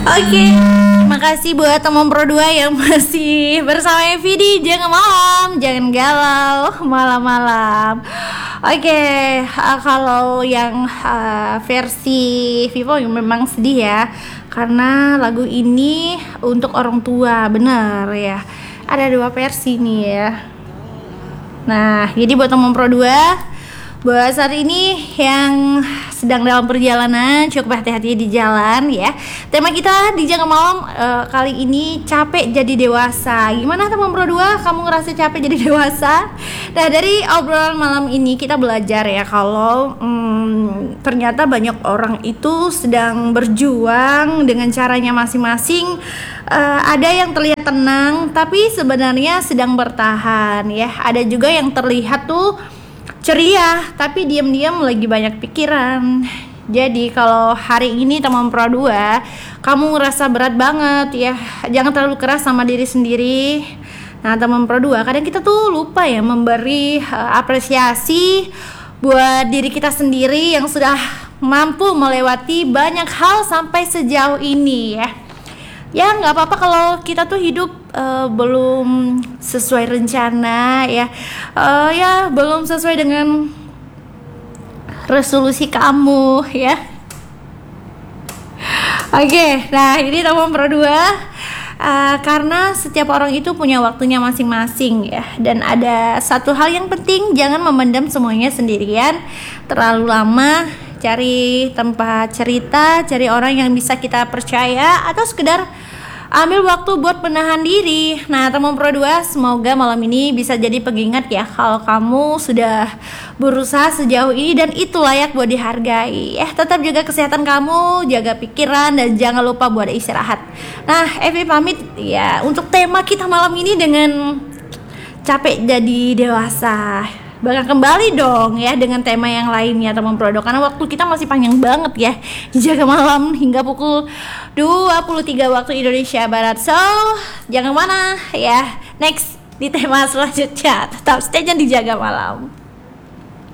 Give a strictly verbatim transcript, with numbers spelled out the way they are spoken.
Oke, makasih buat teman Pro dua yang masih bersama Evi di Jangan Malam, jangan galau malam-malam. Oke, uh, kalau yang uh, versi Vivo yang memang sedih ya, karena lagu ini untuk orang tua, bener ya. Ada dua versi nih ya. Nah, jadi buat teman Pro dua, buat saat ini yang sedang dalam perjalanan, cukup hati-hati di jalan ya. Tema kita di Jangan Malam uh, kali ini, capek jadi dewasa. Gimana teman Pro dua, kamu ngerasa capek jadi dewasa? Nah, dari obrolan malam ini kita belajar ya, kalau hmm, ternyata banyak orang itu sedang berjuang dengan caranya masing-masing. Uh, ada yang terlihat tenang tapi sebenarnya sedang bertahan ya. Ada juga yang terlihat tuh ceria tapi diam-diam lagi banyak pikiran. Jadi kalau hari ini teman Pro dua, kamu ngerasa berat banget ya, jangan terlalu keras sama diri sendiri. Nah teman Pro dua, kadang kita tuh lupa ya memberi uh, apresiasi buat diri kita sendiri yang sudah mampu melewati banyak hal sampai sejauh ini ya. Ya nggak apa-apa kalau kita tuh hidup uh, belum sesuai rencana ya, uh, ya belum sesuai dengan resolusi kamu ya. Oke, nah ini teman Pro dua, uh, karena setiap orang itu punya waktunya masing-masing ya. Dan ada satu hal yang penting, jangan memendam semuanya sendirian terlalu lama. Cari tempat cerita, cari orang yang bisa kita percaya, atau sekedar ambil waktu buat menahan diri. Nah teman Pro dua, semoga malam ini bisa jadi pengingat ya, kalau kamu sudah berusaha sejauh ini dan itu layak buat dihargai. Eh tetap jaga kesehatan kamu, jaga pikiran, dan jangan lupa buat istirahat. Nah Evi pamit ya untuk tema kita malam ini dengan capek jadi dewasa. Bakal kembali dong ya dengan tema yang lainnya teman Pro dua, karena waktu kita masih panjang banget ya, jaga malam hingga pukul dua puluh tiga waktu Indonesia Barat. So jangan mana ya, next di tema selanjutnya tetap stay di Jaga Malam.